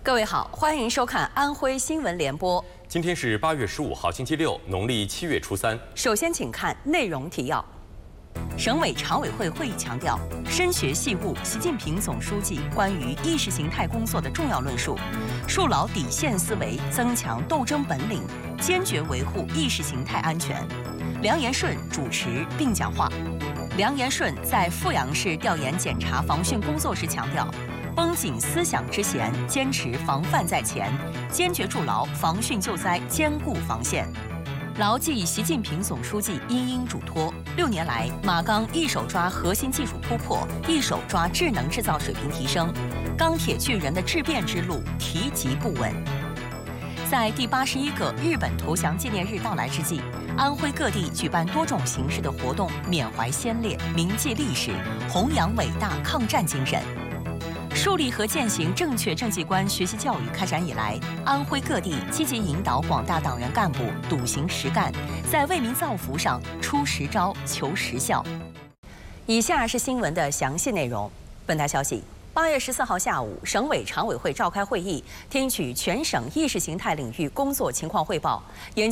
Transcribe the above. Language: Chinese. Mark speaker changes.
Speaker 1: 各位好，欢迎收看安徽新闻联播。
Speaker 2: 今天是8月15号，星期六，农历7月初3。
Speaker 1: 首先，请看内容提要。省委常委会会议强调，深学细悟习近平总书记关于意识形态工作的重要论述，树牢底线思维，增强斗争本领，坚决维护意识形态安全。梁延顺主持并讲话。梁延顺在阜阳市调研检查防汛工作时强调，绷紧思想之弦，坚持防范在前，坚决筑牢防汛救灾坚固防线，牢记习近平总书记殷殷嘱托。6年来，马钢一手抓核心技术突破，一手抓智能制造水平提升，钢铁巨人的质变之路提及不稳。在第81个日本投降纪念日到来之际，安徽各地举办多种形式的活动，缅怀先烈，铭记历史，弘扬伟大抗战精神。树立和践行正确政绩观学习教育开展以来，安徽各地积极引导广大党员干部笃行实干，在为民造福上出实招、求实效。以下是新闻的详细内容。本台消息，8月14号下午，省委常委会召开会议，听取全省意识形态领域工作情况汇报。